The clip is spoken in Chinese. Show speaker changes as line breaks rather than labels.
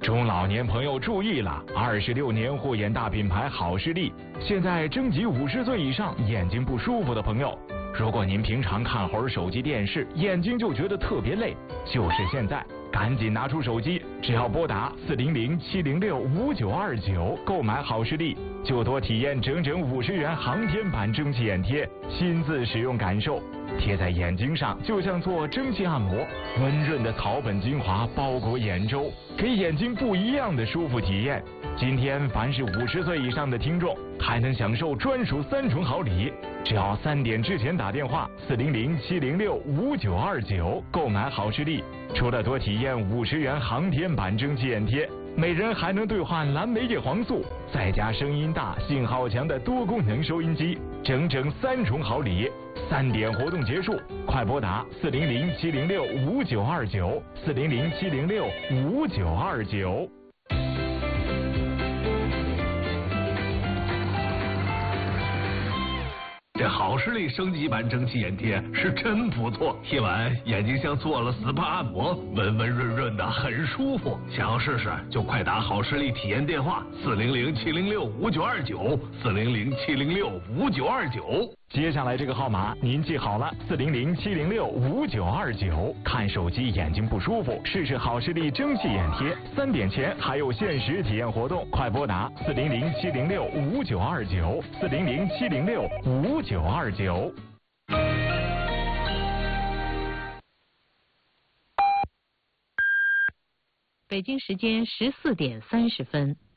中老年朋友注意了！26年护眼大品牌好视力现在征集50岁以上眼睛不舒服的朋友。如果您平常看会儿手机电视，眼睛就觉得特别累，就是现在，赶紧拿出手机，只要拨打400-706-5929购买好视力，就多体验整整50元航天版蒸汽眼贴，亲自使用感受。贴在眼睛上就像做蒸汽按摩，温润的草本精华包裹眼周，给眼睛不一样的舒服体验。今天凡是50岁以上的听众，还能享受专属3重好礼，只要3点之前打电话400-706-5929购买好视力，除了多体验50元航天版蒸汽眼贴，每人还能兑换蓝莓叶黄素，再加声音大、信号强的多功能收音机，整整3重好礼。3点活动结束，快拨打400-706-5929，400-706-5929。
这好视力升级版蒸汽眼贴是真不错，贴完眼睛像做了 SPA 按摩，温温润润的，很舒服。想要试试就快打好视力体验电话400-706-5929，400-706-5929。
接下来这个号码您记好了，400-706-5929。看手机眼睛不舒服，试试好视力蒸汽眼贴，3点前还有限时体验活动，快拨打400-706-5929，400-706-5929。
北京时间14点30分。